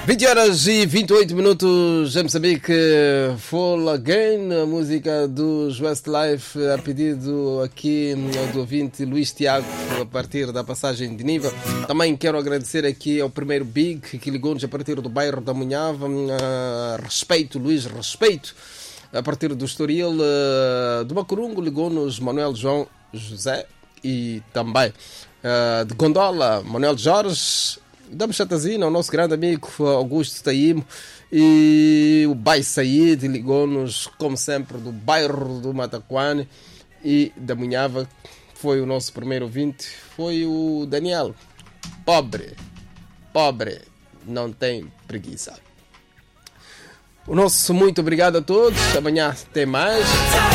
20 horas e 28 minutos em Moçambique. Fall Again, a música dos Westlife, a pedido aqui do ouvinte Luís Tiago, a partir da passagem de nível. Também quero agradecer aqui ao primeiro Big, que ligou-nos a partir do bairro da Munhava. Respeito, Luís, respeito. A partir do Estoril, do Macurungo, ligou-nos Manuel João José e também de Gondola, Manuel Jorge. Da Mochatazina, o nosso grande amigo Augusto Taimo, e o Bai Said ligou-nos, como sempre, do bairro do Mataquane e da Munhava. Foi o nosso primeiro ouvinte, foi o Daniel. Pobre, não tem preguiça. O nosso muito obrigado a todos. Amanhã tem mais.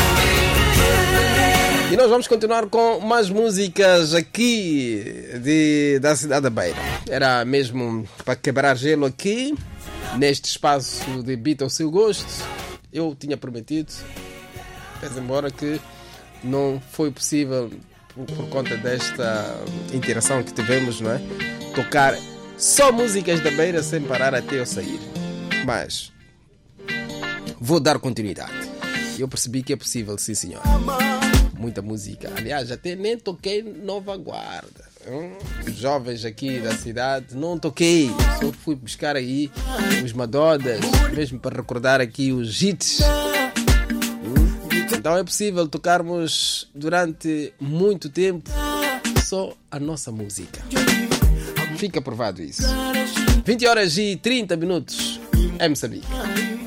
E nós vamos continuar com mais músicas aqui da cidade da Beira. Era mesmo para quebrar gelo aqui, neste espaço de Beat ao seu gosto. Eu tinha prometido, mas embora que não foi possível por conta desta interação que tivemos, não é? Tocar só músicas da Beira sem parar até eu sair. Mas vou dar continuidade. Eu percebi que é possível, sim senhor. Muita música. Aliás, até nem toquei Nova Guarda. Os jovens aqui da cidade, não toquei. Só fui buscar aí os Madodas, mesmo para recordar aqui os hits. Então é possível tocarmos durante muito tempo só a nossa música. Fica provado isso. 20 horas e 30 minutos em Moçambique.